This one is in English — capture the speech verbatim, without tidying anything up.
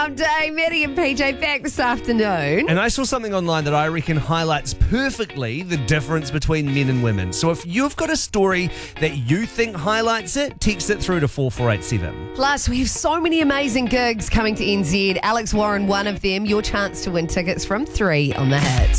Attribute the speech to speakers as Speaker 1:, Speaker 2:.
Speaker 1: Day, Maddie and P J back this afternoon.
Speaker 2: And I saw something online that I reckon highlights perfectly the difference between men and women. So if you've got a story that you think highlights it, text it through to four four eight seven.
Speaker 1: Plus, we have so many amazing gigs coming to N Z. Alex Warren, one of them. Your chance to win tickets from three on the Hit.